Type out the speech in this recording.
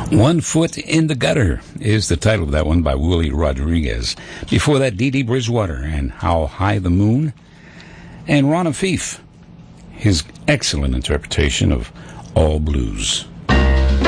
One Foot in the Gutter is the title of that one by Willie Rodriguez. Before that, Dee Dee Bridgewater and How High the Moon. And Ron Afif, his excellent interpretation of All Blues.